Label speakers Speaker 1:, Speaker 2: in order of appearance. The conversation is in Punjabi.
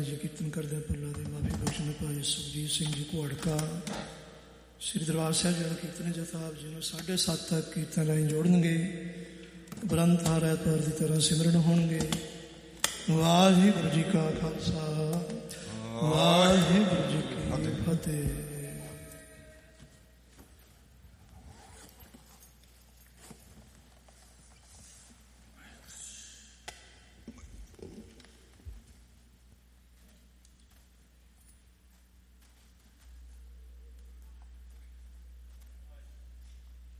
Speaker 1: ਜੀ ਕੀਰਤਨ ਕਰਦੇ ਪੱਲਾ ਦੀ ਮਾਫੀ ਬਖਸ਼ਣ ਭਾਈ ਸੁਖਜੀਤ ਸਿੰਘ ਜੀ ਘੋੜਕਾ ਸ੍ਰੀ ਦਰਬਾਰ ਸਾਹਿਬ ਜਿਹੜਾ ਕੀਰਤਨ ਜਥਾਬ ਜੀ ਨੂੰ 7:30 ਤੱਕ ਕੀਰਤਨ ਰਾਹੀਂ ਜੋੜਨਗੇ। ਬ੍ਰਹਮ ਥਾਰ ਐਤਵਾਰ ਦੀ ਤਰ੍ਹਾਂ ਸਿਮਰਨ ਹੋਣਗੇ। ਵਾਹਿਗੁਰੂ ਜੀ ਕਾ ਖਾਲਸਾ ਵਾਹਿਗੁਰੂ ਜੀ ਕੀ ਫਤਿਹ।